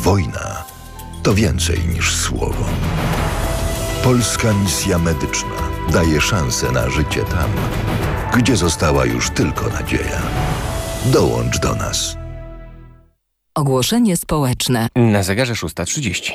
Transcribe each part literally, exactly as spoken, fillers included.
wojna to więcej niż słowo. Polska misja medyczna daje szansę na życie tam, gdzie została już tylko nadzieja. Dołącz do nas. Ogłoszenie społeczne. Na zegarze szósta trzydzieści.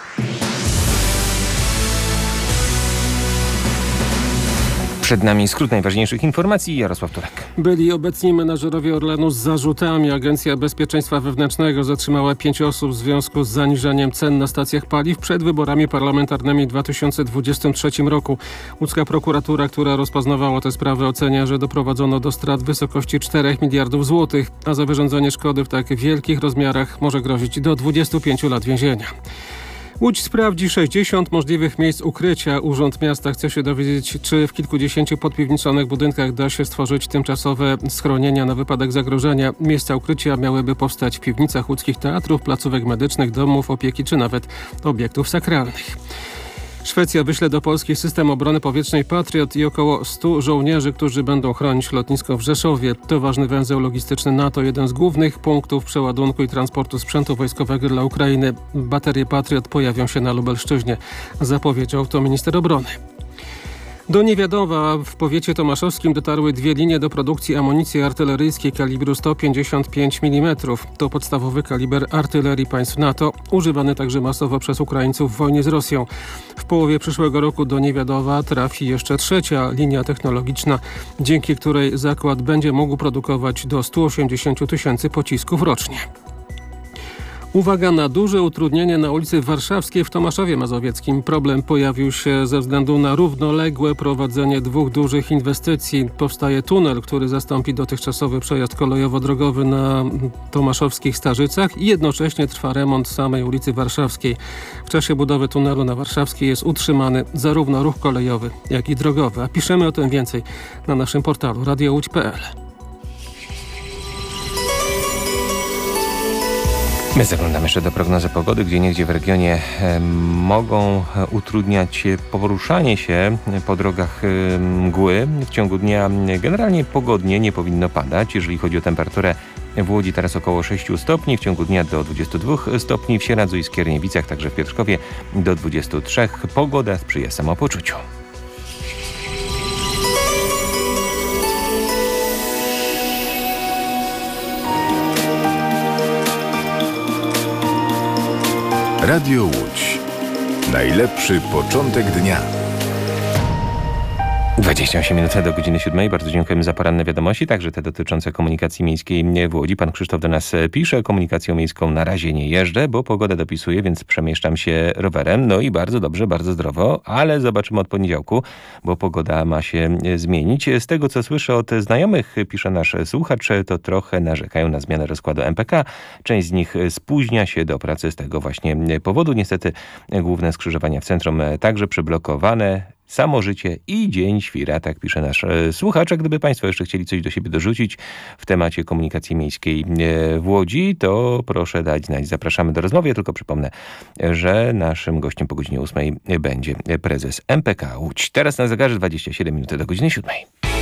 Przed nami skrót najważniejszych informacji. Jarosław Turek. Byli obecni menadżerowie Orlenu z zarzutami. Agencja Bezpieczeństwa Wewnętrznego zatrzymała pięć osób w związku z zaniżaniem cen na stacjach paliw przed wyborami parlamentarnymi w dwa tysiące dwudziestym trzecim roku. Łódzka prokuratura, która rozpoznawała tę sprawę, ocenia, że doprowadzono do strat w wysokości czterech miliardów złotych, a za wyrządzenie szkody w tak wielkich rozmiarach może grozić do dwudziestu pięciu lat więzienia. Łódź sprawdzi sześćdziesiąt możliwych miejsc ukrycia. Urząd Miasta chce się dowiedzieć, czy w kilkudziesięciu podpiwniczonych budynkach da się stworzyć tymczasowe schronienia na wypadek zagrożenia. Miejsca ukrycia miałyby powstać w piwnicach łódzkich teatrów, placówek medycznych, domów opieki czy nawet obiektów sakralnych. Szwecja wyśle do Polski system obrony powietrznej Patriot i około stu żołnierzy, którzy będą chronić lotnisko w Rzeszowie. To ważny węzeł logistyczny NATO, jeden z głównych punktów przeładunku i transportu sprzętu wojskowego dla Ukrainy. Baterie Patriot pojawią się na Lubelszczyźnie, zapowiedział to minister obrony. Do Niewiadoma w powiecie tomaszowskim dotarły dwie linie do produkcji amunicji artyleryjskiej kalibru sto pięćdziesiąt pięć milimetrów. To podstawowy kaliber artylerii państw NATO, używany także masowo przez Ukraińców w wojnie z Rosją. W połowie przyszłego roku do Niewiadoma trafi jeszcze trzecia linia technologiczna, dzięki której zakład będzie mógł produkować do stu osiemdziesięciu tysięcy pocisków rocznie. Uwaga na duże utrudnienie na ulicy Warszawskiej w Tomaszowie Mazowieckim. Problem pojawił się ze względu na równoległe prowadzenie dwóch dużych inwestycji. Powstaje tunel, który zastąpi dotychczasowy przejazd kolejowo-drogowy na tomaszowskich Starzycach i jednocześnie trwa remont samej ulicy Warszawskiej. W czasie budowy tunelu na Warszawskiej jest utrzymany zarówno ruch kolejowy, jak i drogowy. A piszemy o tym więcej na naszym portalu radio łódź kropka pe el. My zaglądamy jeszcze do prognozy pogody, gdzie niegdzie w regionie e, mogą utrudniać poruszanie się po drogach e, mgły. W ciągu dnia generalnie pogodnie, nie powinno padać. Jeżeli chodzi o temperaturę w Łodzi, teraz około sześciu stopni, w ciągu dnia do dwudziestu dwóch stopni, w Sieradzu i Skierniewicach, także w Piotrkowie do dwudziestu trzech. Pogoda sprzyja samopoczuciu. Radio Łódź. Najlepszy początek dnia. dwadzieścia osiem minut do godziny siódmej. Bardzo dziękujemy za poranne wiadomości, także te dotyczące komunikacji miejskiej w Łodzi. Pan Krzysztof do nas pisze: komunikacją miejską na razie nie jeżdżę, bo pogoda dopisuje, więc przemieszczam się rowerem. No i bardzo dobrze, bardzo zdrowo, ale zobaczymy od poniedziałku, bo pogoda ma się zmienić. Z tego, co słyszę od znajomych, pisze nasz słuchacz, to trochę narzekają na zmianę rozkładu em pe ka. Część z nich spóźnia się do pracy z tego właśnie powodu. Niestety główne skrzyżowania w centrum także przyblokowane. Samo życie i dzień świra, tak pisze nasz e, słuchacz. A gdyby Państwo jeszcze chcieli coś do siebie dorzucić w temacie komunikacji miejskiej e, w Łodzi, to proszę dać znać. Zapraszamy do rozmowy. Ja tylko przypomnę, że naszym gościem po godzinie ósmej będzie prezes em pe ka Łódź. Teraz na zegarze dwadzieścia siedem minut do godziny siódmej.